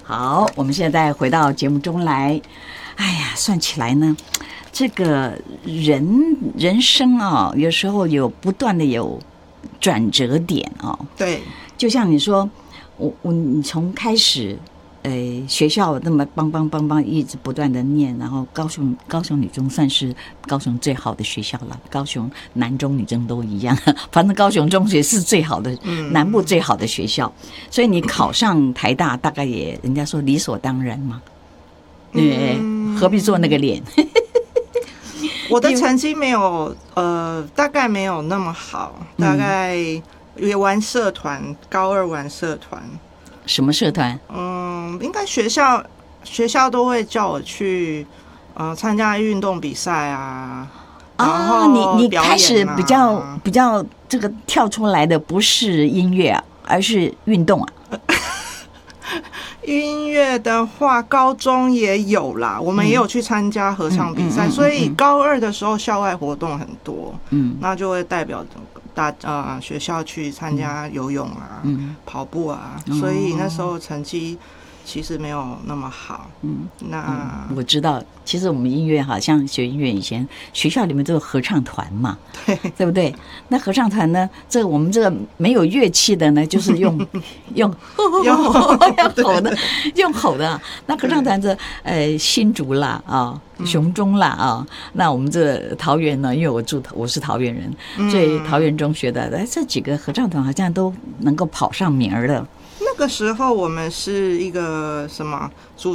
好，我们现在回到节目中来。哎呀，算起来呢，这个人生啊，有时候有不断的有转折点啊。 对， 就像你说，你从开始，学校那么邦一直不断的念，然后高雄女中算是高雄最好的学校了，高雄南中女中都一样，反正高雄中学是最好的，南部最好的学校，所以你考上台大，大概也人家说理所当然嘛，何必做那个脸？ 我的成绩没有，大概没有那么好，大概也玩社团，高二玩社团。 什么社团？ 应该学校都会叫我去，参加运动比赛啊。然后你开始比较这个跳出来的不是音乐啊，而是运动啊。 音乐的话，高中也有啦，我们也有去参加合唱比赛，所以高二的时候校外活动很多，那就会代表学校去参加游泳啊、跑步啊，所以那时候成绩其实没有那么好。那我知道，其实我们音乐好像学音乐以前学校里面都有合唱团嘛，对不对？那合唱团呢，我们这个没有乐器的呢，就是用吼的。那合唱团新竹啦啊，雄中啦啊，那我们这桃园呢，因为我是桃园人，所以桃园中学的这几个合唱团好像都能够跑上名儿的。 那个时候我们是一个什么